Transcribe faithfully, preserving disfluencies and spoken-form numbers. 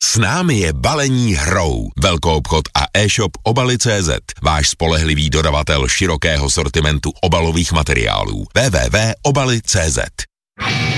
S námi je balení hrou. Velkoobchod a e-shop obaly tečka cé zet. Váš spolehlivý dodavatel širokého sortimentu obalových materiálů. w w w tečka obaly tečka cé zet.